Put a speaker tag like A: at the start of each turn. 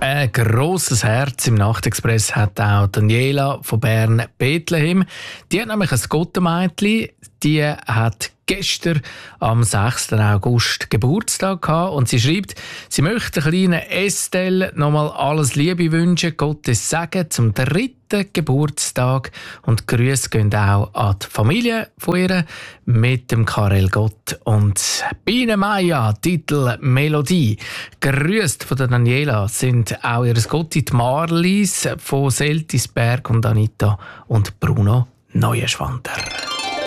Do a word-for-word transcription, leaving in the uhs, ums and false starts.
A: Ein grosses Herz im Nachtexpress hat auch Daniela von Bern-Bethlehem. Die hat nämlich ein Gottenmädchen. Die hat gestern am sechsten August Geburtstag gehabt und sie schreibt, sie möchte der kleinen Estelle nochmal alles Liebe wünschen, Gottes Segen zum dritten Geburtstag und Grüße gehen auch an die Familie von ihr mit dem Karel Gott und Biene Maya, Titel Melodie. Grüßt von der Daniela sind auch ihres Gotti die Marlies von Seltisberg und Anita und Bruno Neuenschwander.